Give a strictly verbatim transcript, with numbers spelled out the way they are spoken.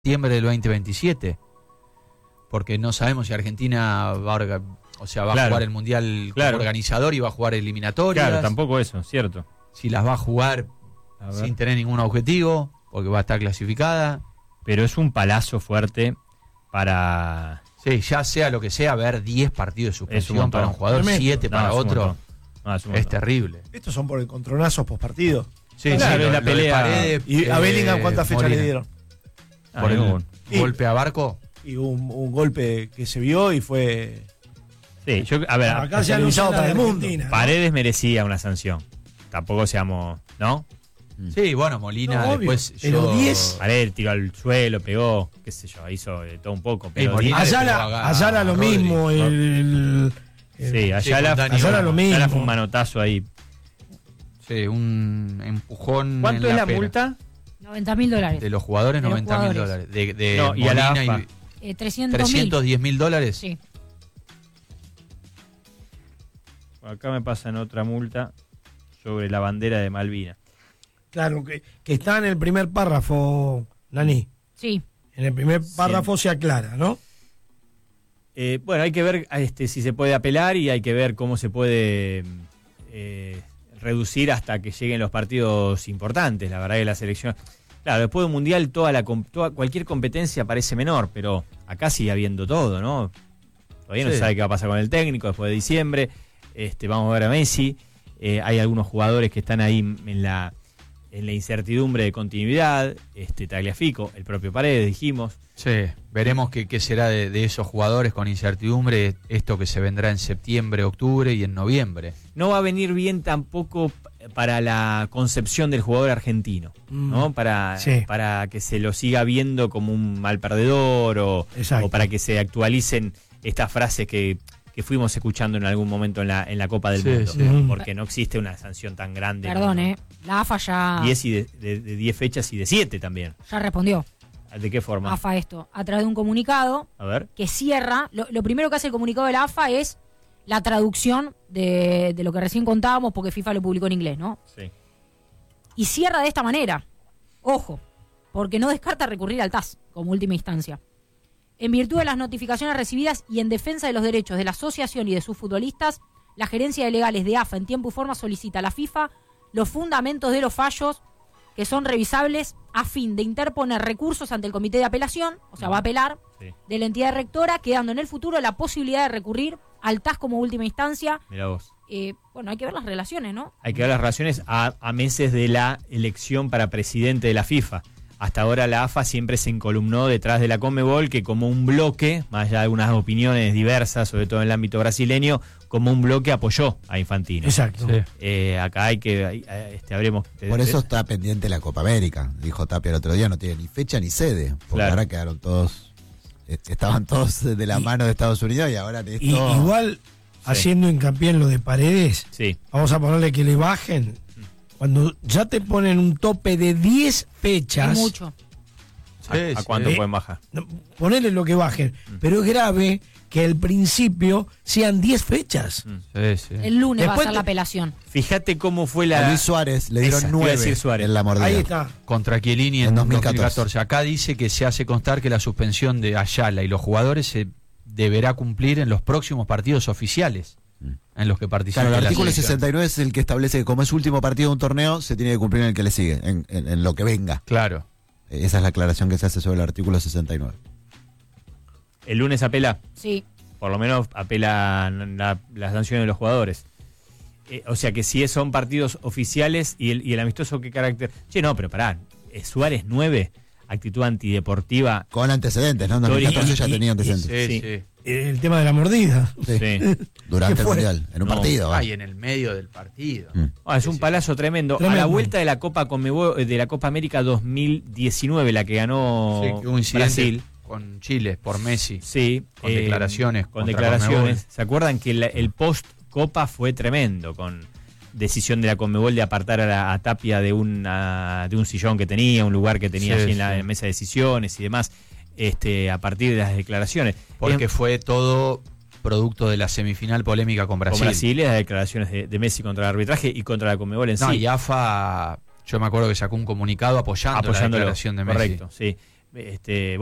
septiembre del veinte veintisiete, porque no sabemos si Argentina va a, orga, o sea, va claro. a jugar el Mundial claro. como organizador y va a jugar eliminatorias. Claro, tampoco eso, cierto. Si las va a jugar a sin tener ningún objetivo, porque va a estar clasificada. Pero es un palazo fuerte para... Sí, ya sea lo que sea, ver diez partidos de suspensión un para un jugador, siete no, para es otro, no, es, es terrible. Estos son por encontronazos postpartido. Sí, claro, sí, la lo, pelea. Lo Paredes, ¿Y a Bellingham cuántas fechas Molina. le dieron? Por ah, el un, golpe a Barco. Y un, un golpe que se vio y fue... Sí, yo, a ver, acá se ha anunciado para el mundo. Paredes merecía una sanción. Tampoco seamos, ¿no? Sí, bueno, Molina no, después pero yo... diez Paredes tiró al suelo, pegó, qué sé yo, hizo de todo un poco. Pero Molina diez, Ayala, Ayala lo Rodri, mismo. El, el, el, sí, Ayala, sí, Ayala lo mismo. Ayala fue un manotazo ahí. Sí, un empujón. ¿Cuánto en es la, la pera. multa? noventa mil dólares. De los jugadores, De los noventa mil jugadores. dólares. De, de No, y a la Molina AFA. y Eh, trescientos mil. trescientos diez mil dólares. Sí. Acá me pasan otra multa sobre la bandera de Malvinas. Claro, que, que está en el primer párrafo, Nani. Sí. En el primer párrafo se aclara, ¿no? Eh, bueno, hay que ver este, si se puede apelar y hay que ver cómo se puede eh, reducir hasta que lleguen los partidos importantes. La verdad que la selección... Claro, después de un mundial toda la toda, cualquier competencia parece menor, pero acá sigue habiendo todo, ¿no? Todavía no Sí. se sabe qué va a pasar con el técnico después de diciembre. Este, vamos a ver a Messi. Eh, hay algunos jugadores que están ahí en la en la incertidumbre de continuidad. Este, Tagliafico, el propio Paredes, dijimos. Sí, veremos qué, qué será de, de esos jugadores con incertidumbre, esto que se vendrá en septiembre, octubre y en noviembre. No va a venir bien tampoco para la concepción del jugador argentino, ¿no? Mm, Para, sí. para que se lo siga viendo como un mal perdedor o, Exacto. o para que se actualicen estas frases que, que fuimos escuchando en algún momento en la, en la Copa del Sí, Mundo, sí. porque no existe una sanción tan grande. Perdón, ¿no? ¿eh? La AFA ya, diez y de, de, de diez fechas y de siete también. ya respondió. ¿De qué forma? AFA esto, a través de un comunicado A ver. que cierra. Lo, lo primero que hace el comunicado de la AFA es la traducción de, de lo que recién contábamos, porque FIFA lo publicó en inglés, ¿no? Sí. Y cierra de esta manera. Ojo, porque no descarta recurrir al T A S como última instancia. En virtud de las notificaciones recibidas y en defensa de los derechos de la asociación y de sus futbolistas, la gerencia de legales de AFA en tiempo y forma solicita a la FIFA los fundamentos de los fallos que son revisables a fin de interponer recursos ante el comité de apelación, o sea, va a apelar, Sí. de la entidad rectora, quedando en el futuro la posibilidad de recurrir al T A S como última instancia. Mira vos. Eh, bueno, hay que ver las relaciones, ¿no? Hay que ver las relaciones a, a meses de la elección para presidente de la FIFA. Hasta ahora la AFA siempre se encolumnó detrás de la Conmebol, que como un bloque, más allá de algunas opiniones diversas, sobre todo en el ámbito brasileño, como un bloque apoyó a Infantino. Exacto. Sí. Eh, acá hay que, este, habremos... Por eso está pendiente la Copa América, dijo Tapia el otro día, no tiene ni fecha ni sede, porque Claro. ahora quedaron todos, estaban todos de la Y- mano de Estados Unidos y ahora esto... Y, igual, haciendo hincapié en lo de Paredes, Sí. vamos a ponerle que le bajen. Cuando ya te ponen un tope de diez fechas, Es mucho. ¿A, Sí, a sí. cuánto Eh, pueden bajar? no, ponele lo que bajen. Pero es grave que al principio sean diez fechas. Sí, sí. El lunes va a Después ser te- la apelación. Fíjate cómo fue A la... Luis Suárez le dieron Esa, te iba a nueve decir Suárez. en la mordida. Ahí está. Contra Chiellini en, En dos mil dos mil catorce. catorce. Acá dice que se hace constar que la suspensión de Ayala y los jugadores se deberá cumplir en los próximos partidos oficiales en los que participa Claro, el la artículo selección. sesenta y nueve es el que establece que como es último partido de un torneo, se tiene que cumplir en el que le sigue, en, en- en lo que venga. Claro. Esa es la aclaración que se hace sobre el artículo sesenta y nueve. El lunes apela. Sí. Por lo menos apelan la, las sanciones de los jugadores. Eh, o sea que si son partidos oficiales y el, y el amistoso, ¿qué carácter? Che, no, pero pará, eh, Suárez nueve, actitud antideportiva. Con antecedentes, ¿no? En dos mil catorce ya Y- tenía y- antecedentes. Sí, Sí. sí. El tema de la mordida. Sí. Sí. Durante ¿Qué el fue? Mundial, en un No. partido. va. Ay, en el medio del partido. Mm. Ah, es un palazo tremendo. Tremendo. A la vuelta de la Copa Conmebol, de la Copa América dos mil diecinueve, la que ganó Sí, que hubo un incidente Brasil. con Chile por Messi. Sí, Con eh, declaraciones Con contra declaraciones. Conmebol. ¿Se acuerdan que la- el post Copa fue tremendo? Con decisión de la Conmebol de apartar a, la, a Tapia de, una, de un sillón que tenía, un lugar que tenía Sí, allí en la sí. mesa de decisiones y demás, este, a partir de las declaraciones. Porque Eh, fue todo producto de la semifinal polémica con Brasil. con Brasil y las declaraciones de, de Messi contra el arbitraje y contra la Conmebol en No, sí. y AFA, yo me acuerdo que sacó un comunicado apoyando, apoyando la declaración de Messi. Correcto, sí. este,